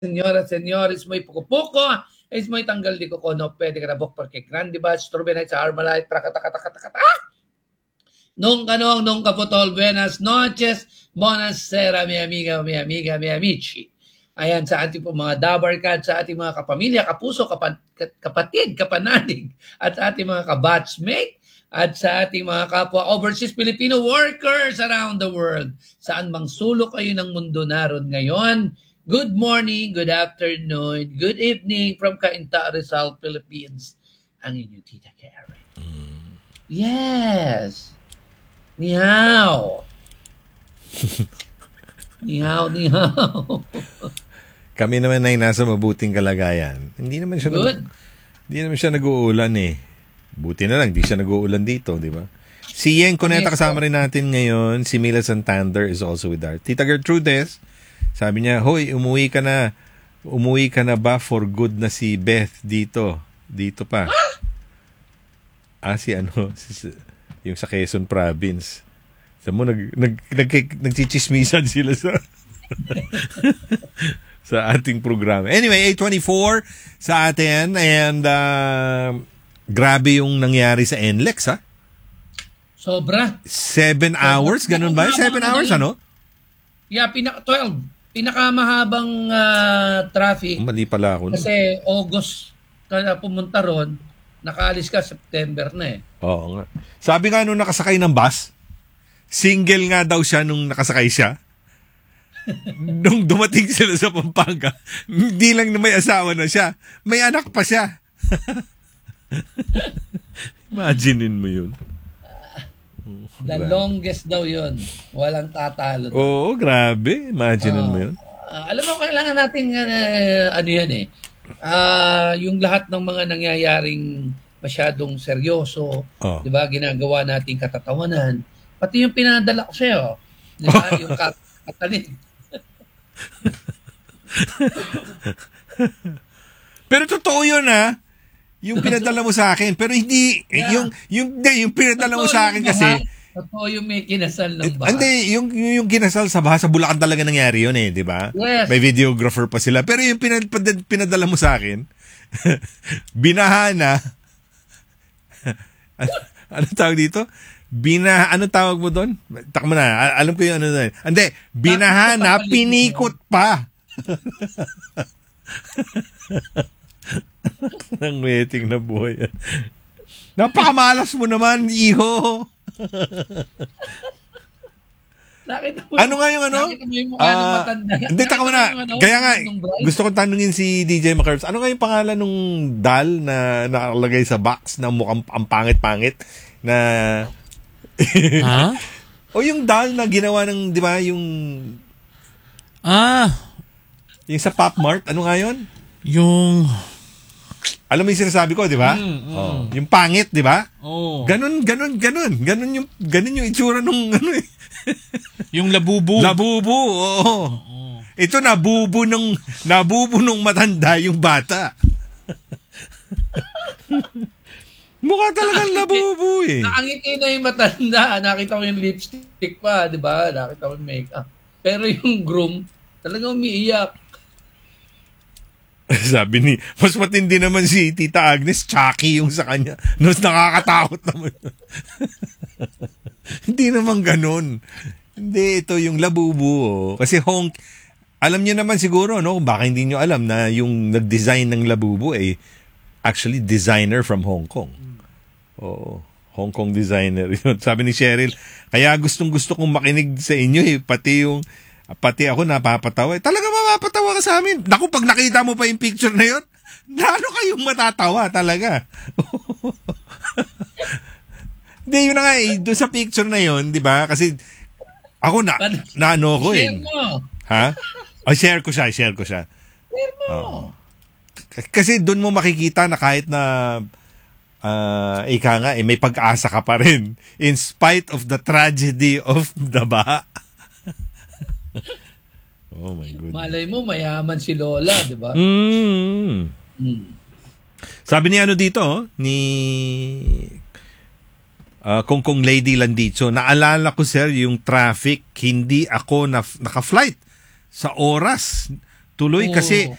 Señoras, señores, muy poco-poco. Es muy tanggal di ko no pwede ka na bok porque grande ba, Strawberry sa Armalite, traka-taka-taka-taka. Nung kaputol, buenas noches, buonasera, mi amiga, mi amici. Ayan, sa ating po mga dabarkad, sa ating mga kapamilya, kapuso, kapatid, kapanalig, at sa ating mga kabatchmate, at sa ating mga kapwa overseas Filipino workers around the world. Saan mang sulok kayo ng mundo naroon ngayon, good morning, good afternoon, good evening from Cainta, Rizal, Philippines. Ang inyong Tita Karen. Yes. Ni hao. Ni hao, ni hao. Kami naman ay nasa mabuting kalagayan. Hindi naman siya nag-uulan eh. Buti na lang, di siya nag-uulan dito, di ba? Si Yen Cuneta kasama rin natin ngayon. Si Mila Santander is also with our Tita Gertrudes. Sabi niya, hoy, umuwi ka na ba for good na si Beth dito? Dito pa. Yung sa Quezon Province. Sabi mo, nagchichismisan sila sa ating programa. Anyway, 8:24 sa atin and grabe yung nangyari sa NLEX, ha? Sobra. 7 hours? Ganun ba? 7 hours, ano? Yeah, 12. Pinakamahabang traffic. Mali pala ako. Kasi August ka pumunta ron, nakaalis ka September na eh. Oo nga. Sabi nga nung nakasakay ng bus, single nga daw siya nung nakasakay siya. Nung dumating sila sa Pampanga, hindi lang na may asawa na siya, may anak pa siya. Imaginein mo yun. The longest daw yun. Walang tatalo. Oo, grabe. Imaginein mo yun. Alam mo, kailangan natin ano yan eh. Yung lahat ng mga nangyayaring masyadong seryoso, di ba, ginagawa nating katatawanan. Pati yung pinadala ko sa'yo, di ba, yung katanin. Pero totoo yun, ha? Yung pinadala mo sa akin. Pero hindi, yung pinadala mo sa akin kasi, totoo yung may kinasal ng baha. Hindi, yung kinasal sa baha, sa Bulacan talaga nangyari yun eh, di ba? Yes. May videographer pa sila. Pero yung pinadala mo sa akin, binaha na, ano tawag dito? Ano tawag mo doon? Takmo na, alam ko yung ano doon. Hindi, binaha na, pinikot pa. Nang wedding na buhay. Napakamalas mo naman, iho. Ano nga yung ano? Hindi, taka mo na. Kaya nga, gusto kong tanungin si DJ McCurbs. Ano nga yung pangalan nung doll na nakalagay sa box na mukhang ang pangit-pangit na... Ha? O yung doll na ginawa ng, di ba, yung... Yung sa Pop Mart, ano nga yun? Yung... Alam mo yung sinasabi ko, di ba? Yung pangit, di ba? Oh. Ganun yung itsura nung ano eh. Yung labubu. Labubu, oo. Ito nabubu nung matanda yung bata. Mukha talagang labubu eh. Nakangiti na yung matanda. Nakita ko yung lipstick pa, di ba? Nakita ko yung makeup. Pero yung groom, talagang umiiyak. Sabi ni, mas matindi naman si Tita Agnes, Chucky yung sa kanya. Mas nakakatakot naman. Hindi naman ganun. Hindi, ito yung labubu. Oh. Kasi alam niyo naman siguro, no? Baka hindi niyo alam na yung nag-design ng labubu ay actually designer from Hong Kong. Oo. Hong Kong designer yun. Sabi ni Cheryl, kaya gustong-gusto kong makinig sa inyo eh. Pati ako napapatawa. Talaga mapapatawa ka sa amin. Naku, pag nakita mo pa yung picture na yun, lalo kayong matatawa talaga. Hindi, yun na nga eh. Doon sa picture na yun, di ba? Kasi ako ano ko eh. Share mo. Ha? Share ko siya. Share mo. Kasi doon mo makikita na kahit na ika nga eh, may pag-asa ka pa rin. In spite of the tragedy of the baha. Oh my goodness. Malay mo, mayaman si Lola, di ba? Sabi ni ano dito, ni Kongkong Lady Landicho, naalala ko sir yung traffic, hindi ako naka-flight sa oras. Tuloy kasi